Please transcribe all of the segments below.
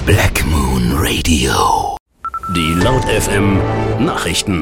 Black Moon Radio. Die Laut FM Nachrichten.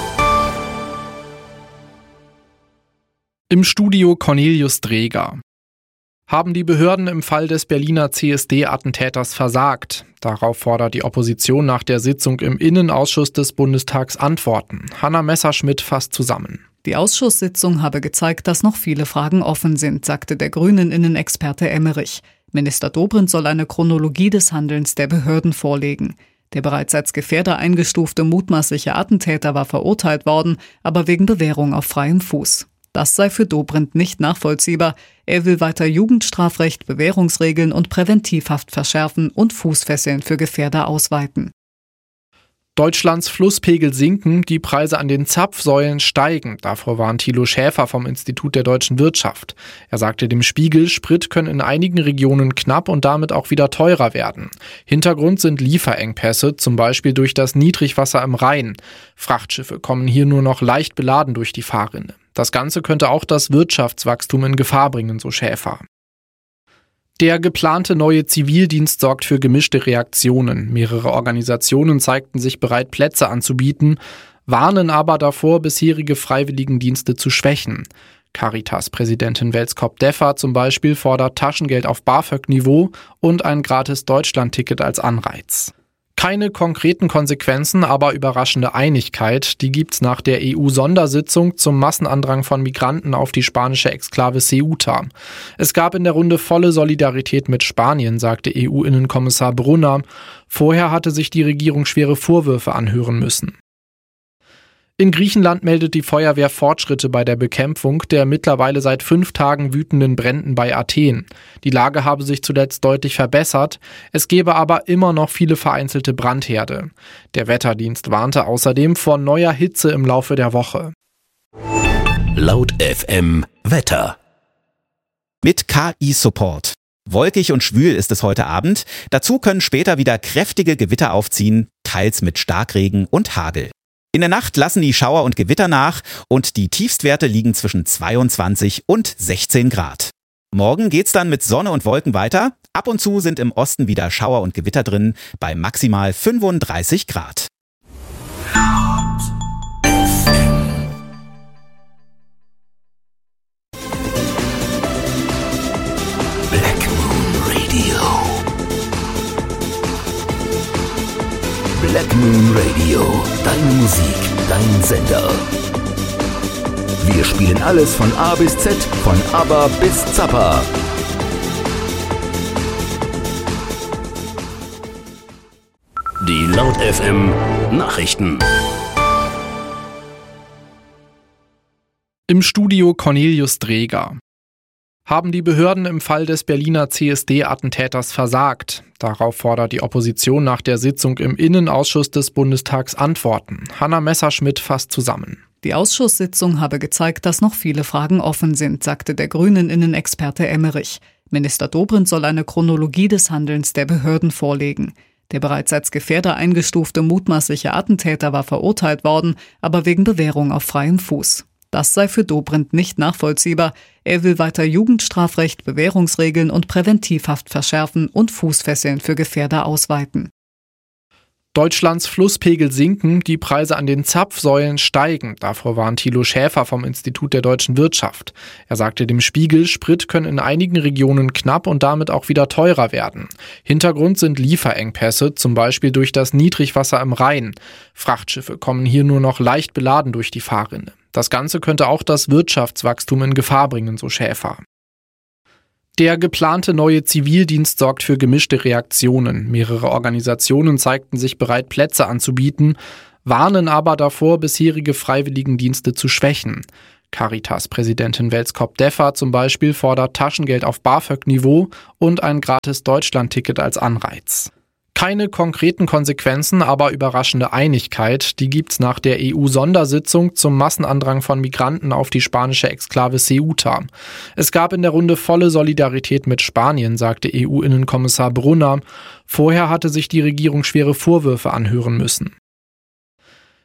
Im Studio Cornelius Dreger. Haben die Behörden im Fall des Berliner CSD-Attentäters versagt? Darauf fordert die Opposition nach der Sitzung im Innenausschuss des Bundestags Antworten. Hanna Messerschmidt fasst zusammen. Die Ausschusssitzung habe gezeigt, dass noch viele Fragen offen sind, sagte der Grünen-Innenexperte Emmerich. Minister Dobrindt soll eine Chronologie des Handelns der Behörden vorlegen. Der bereits als Gefährder eingestufte mutmaßliche Attentäter war verurteilt worden, aber wegen Bewährung auf freiem Fuß. Das sei für Dobrindt nicht nachvollziehbar. Er will weiter Jugendstrafrecht, Bewährungsregeln und Präventivhaft verschärfen und Fußfesseln für Gefährder ausweiten. Deutschlands Flusspegel sinken, die Preise an den Zapfsäulen steigen. Davor warnt Thilo Schäfer vom Institut der deutschen Wirtschaft. Er sagte dem Spiegel, Sprit könne in einigen Regionen knapp und damit auch wieder teurer werden. Hintergrund sind Lieferengpässe, zum Beispiel durch das Niedrigwasser im Rhein. Frachtschiffe kommen hier nur noch leicht beladen durch die Fahrrinne. Das Ganze könnte auch das Wirtschaftswachstum in Gefahr bringen, so Schäfer. Der geplante neue Zivildienst sorgt für gemischte Reaktionen. Mehrere Organisationen zeigten sich bereit, Plätze anzubieten, warnen aber davor, bisherige Freiwilligendienste zu schwächen. Caritas-Präsidentin Welskop-Deffer zum Beispiel fordert Taschengeld auf BAföG-Niveau und ein gratis Deutschland-Ticket als Anreiz. Keine konkreten Konsequenzen, aber überraschende Einigkeit, die gibt's nach der EU-Sondersitzung zum Massenandrang von Migranten auf die spanische Exklave Ceuta. Es gab in der Runde volle Solidarität mit Spanien, sagte EU-Innenkommissar Brunner. Vorher hatte sich die Regierung schwere Vorwürfe anhören müssen. In Griechenland meldet die Feuerwehr Fortschritte bei der Bekämpfung der mittlerweile seit 5 Tagen wütenden Bränden bei Athen. Die Lage habe sich zuletzt deutlich verbessert, es gebe aber immer noch viele vereinzelte Brandherde. Der Wetterdienst warnte außerdem vor neuer Hitze im Laufe der Woche. Laut FM Wetter. Mit KI-Support. Wolkig und schwül ist es heute Abend. Dazu können später wieder kräftige Gewitter aufziehen, teils mit Starkregen und Hagel. In der Nacht lassen die Schauer und Gewitter nach und die Tiefstwerte liegen zwischen 22 und 16 Grad. Morgen geht's dann mit Sonne und Wolken weiter. Ab und zu sind im Osten wieder Schauer und Gewitter drin, bei maximal 35 Grad. Black Moon Radio. Black Moon Radio. Deine Musik, dein Sender. Wir spielen alles von A bis Z, von ABBA bis Zappa. Die Laut FM Nachrichten. Im Studio Cornelius Dreger. Haben die Behörden im Fall des Berliner CSD-Attentäters versagt? Darauf fordert die Opposition nach der Sitzung im Innenausschuss des Bundestags Antworten. Hanna Messerschmidt fasst zusammen. Die Ausschusssitzung habe gezeigt, dass noch viele Fragen offen sind, sagte der Grünen-Innenexperte Emmerich. Minister Dobrindt soll eine Chronologie des Handelns der Behörden vorlegen. Der bereits als Gefährder eingestufte mutmaßliche Attentäter war verurteilt worden, aber wegen Bewährung auf freiem Fuß. Das sei für Dobrindt nicht nachvollziehbar. Er will weiter Jugendstrafrecht, Bewährungsregeln und Präventivhaft verschärfen und Fußfesseln für Gefährder ausweiten. Deutschlands Flusspegel sinken, die Preise an den Zapfsäulen steigen. Davor warnt Thilo Schäfer vom Institut der deutschen Wirtschaft. Er sagte dem Spiegel, Sprit könne in einigen Regionen knapp und damit auch wieder teurer werden. Hintergrund sind Lieferengpässe, zum Beispiel durch das Niedrigwasser im Rhein. Frachtschiffe kommen hier nur noch leicht beladen durch die Fahrrinne. Das Ganze könnte auch das Wirtschaftswachstum in Gefahr bringen, so Schäfer. Der geplante neue Zivildienst sorgt für gemischte Reaktionen. Mehrere Organisationen zeigten sich bereit, Plätze anzubieten, warnen aber davor, bisherige Freiwilligendienste zu schwächen. Caritas-Präsidentin Welskop-Deffer zum Beispiel fordert Taschengeld auf BAföG-Niveau und ein gratis Deutschland-Ticket als Anreiz. Keine konkreten Konsequenzen, aber überraschende Einigkeit, die gibt's nach der EU-Sondersitzung zum Massenandrang von Migranten auf die spanische Exklave Ceuta. Es gab in der Runde volle Solidarität mit Spanien, sagte EU-Innenkommissar Brunner. Vorher hatte sich die Regierung schwere Vorwürfe anhören müssen.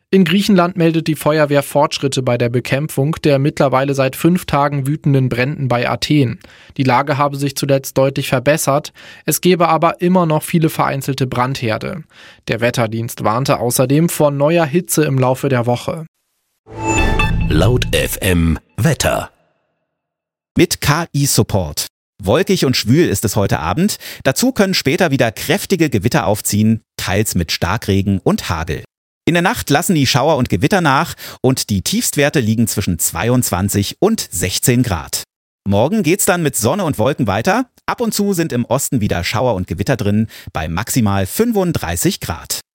In Griechenland meldet die Feuerwehr Fortschritte bei der Bekämpfung der mittlerweile seit 5 Tagen wütenden Bränden bei Athen. Die Lage habe sich zuletzt deutlich verbessert, es gebe aber immer noch viele vereinzelte Brandherde. Der Wetterdienst warnte außerdem vor neuer Hitze im Laufe der Woche. Laut FM Wetter. Mit KI-Support. Wolkig und schwül ist es heute Abend. Dazu können später wieder kräftige Gewitter aufziehen, teils mit Starkregen und Hagel. In der Nacht lassen die Schauer und Gewitter nach und die Tiefstwerte liegen zwischen 22 und 16 Grad. Morgen geht's dann mit Sonne und Wolken weiter. Ab und zu sind im Osten wieder Schauer und Gewitter drin bei maximal 35 Grad.